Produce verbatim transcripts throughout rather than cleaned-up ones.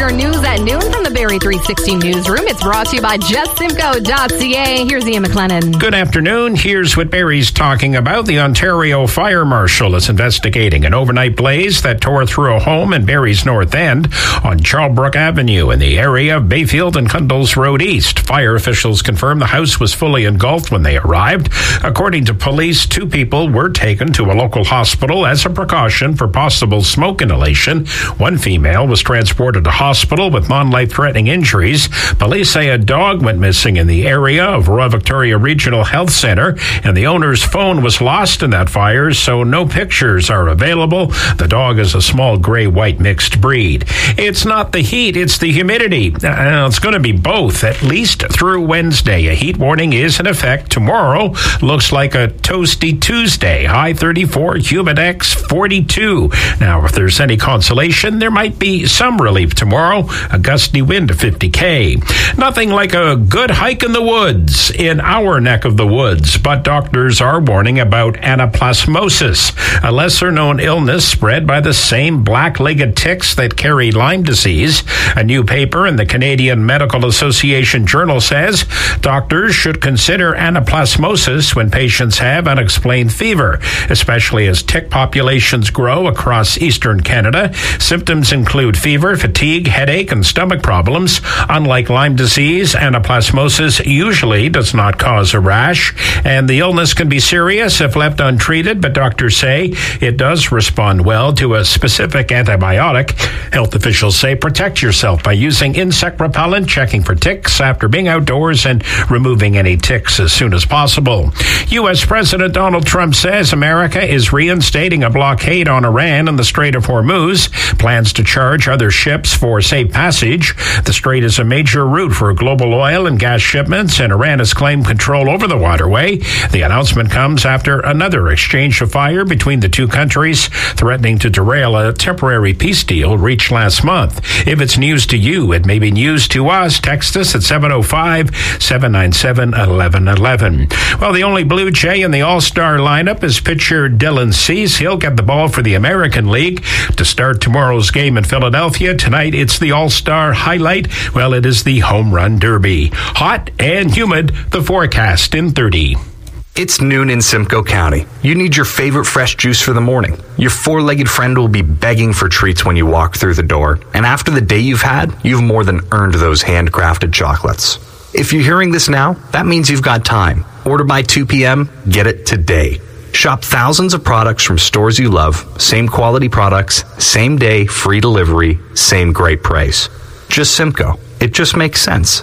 your news at noon from the Barrie three sixty newsroom. It's brought to you by just simco dot c a. Here's Ian McLennan. Good afternoon. Here's what Barrie's talking about. The Ontario Fire Marshal is investigating an overnight blaze that tore through a home in Barrie's North End on Charlebrook Avenue in the area of Bayfield and Cundles Road East. Fire officials confirmed the house was fully engulfed when they arrived. According to police, two people were taken to a local hospital as a precaution for possible smoke inhalation. One female was transported to hospital with non-life-threatening injuries. Police say a dog went missing in the area of Royal Victoria Regional Health Centre, and the owner's phone was lost in that fire, so no pictures are available. The dog is a small gray-white mixed breed. It's not the heat, it's the humidity. Uh, it's going to be both, at least through Wednesday. A heat warning is in effect. Tomorrow looks like a toasty Tuesday. High thirty-four, humidex forty-two. Now, if there's any consolation, there might be some relief tomorrow. A gusty wind of fifty K. Nothing like a good hike in the woods in our neck of the woods, but doctors are warning about anaplasmosis, a lesser-known illness spread by the same black-legged ticks that carry Lyme disease. A new paper in the Canadian Medical Association Journal says doctors should consider anaplasmosis when patients have unexplained fever, especially as tick populations grow across eastern Canada. Symptoms include fever, fatigue, headache, and stomach problems. Unlike Lyme disease, anaplasmosis usually does not cause a rash, and the illness can be serious if left untreated, but doctors say it does respond well to a specific antibiotic. Health officials say protect yourself by using insect repellent, checking for ticks after being outdoors, and removing any ticks as soon as possible. U S President Donald Trump says America is reinstating a blockade on Iran in the Strait of Hormuz, plans to charge other ships for safe passage. The strait is a major route for global oil and gas shipments, and Iran has claimed control over the waterway. The announcement comes after another exchange of fire between the two countries, threatening to derail a temporary peace deal reached last month. If it's news to you, it may be news to us. Text us at seven oh five, seven nine seven, one one one one. Well, the only Blue Jay in the All-Star lineup is pitcher Dylan Cease. He'll get the ball for the American League to start tomorrow's game in Philadelphia. Tonight, it's the All-Star highlight. Well, it is the Home Run Derby. Hot and humid, the forecast in thirty. It's noon in Simcoe County. You need your favorite fresh juice for the morning. Your four-legged friend will be begging for treats when you walk through the door. And after the day you've had, you've more than earned those handcrafted chocolates. If you're hearing this now, that means you've got time. Order by two p.m., get it today. Shop thousands of products from stores you love, same quality products, same day, free delivery, same great price. Just Simcoe. It just makes sense.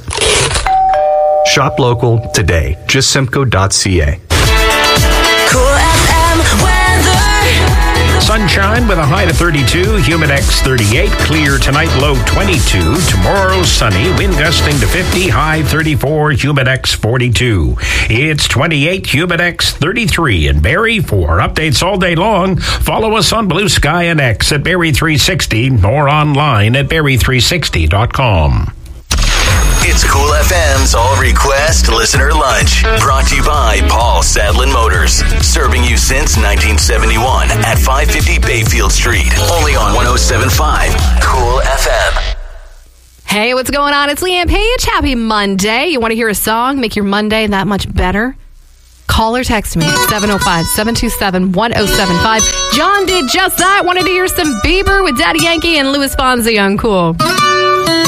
Shop local today. just simco dot c a. Cool F M weather. Sunshine with a high to thirty-two, humidex thirty-eight, clear tonight, low twenty-two. Tomorrow, sunny, wind gusting to fifty, high thirty-four, humidex forty-two. It's twenty-eight, humidex thirty-three in Barrie. For updates all day long, follow us on Blue Sky and X at Barrie three sixty or online at barrie three sixty dot com. It's Cool F M's All Request Listener Lunch, brought to you by Paul Sadlin Motors, serving you since nineteen seventy-one at five fifty Bayfield Street, only on one oh seven point five Cool F M. Hey, what's going on? It's Leanne Page. Happy Monday. You want to hear a song, make your Monday that much better? Call or text me, seven oh five, seven two seven, one oh seven five. John did just that. Wanted to hear some Bieber with Daddy Yankee and Louis Fonsi on Cool.